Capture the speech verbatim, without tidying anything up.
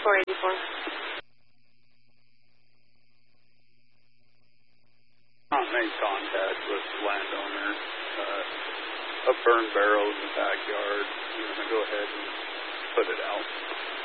four eighty-four. I made contact with the landowner. Uh, a burn barrel in the backyard. I'm going to go ahead and put it out.